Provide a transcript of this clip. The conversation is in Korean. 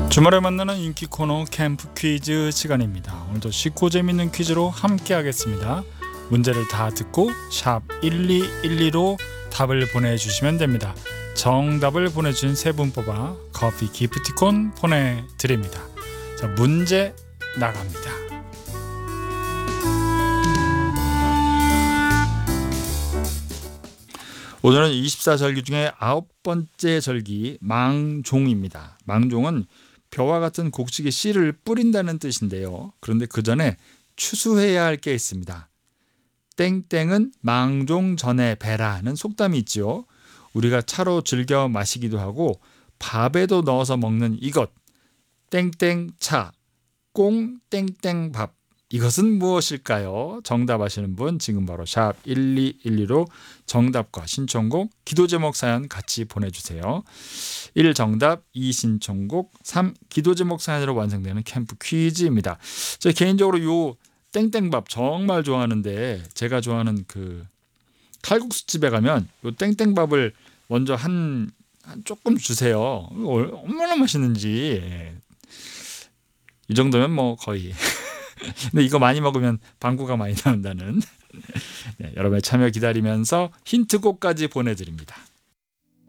주말에 만나는 인기 코너 캠프 퀴즈 시간입니다. 오늘도 쉽고 재밌는 퀴즈로 함께 하겠습니다. 문제를 다 듣고 샵 1212로 답을 보내주시면 됩니다. 정답을 보내주신 세 분 뽑아 커피 기프티콘 보내드립니다. 자, 문제 나갑니다. 오늘은 24절기 중에 9번째 절기 망종입니다. 망종은 벼와 같은 곡식의 씨를 뿌린다는 뜻인데요. 그런데 그 전에 추수해야 할 게 있습니다. 땡땡은 망종 전에 배라는 속담이 있죠. 우리가 차로 즐겨 마시기도 하고 밥에도 넣어서 먹는 이것, 땡땡차, 꽁 땡땡밥. 이것은 무엇일까요? 정답 아시는 분 지금 바로 샵 1212로 정답과 신청곡, 기도 제목 사연 같이 보내주세요. 1. 정답, 2. 신청곡, 3. 기도 제목 사연으로 완성되는 캠프 퀴즈입니다. 저 개인적으로 요 땡땡밥 정말 좋아하는데, 제가 좋아하는 그 칼국수집에 가면 요 땡땡밥을 먼저 한 조금 주세요. 얼마나 맛있는지. 이 정도면 뭐 거의 근데 이거 많이 먹으면 방구가 많이 나온다는 네, 여러분의 참여 기다리면서 힌트곡까지 보내드립니다.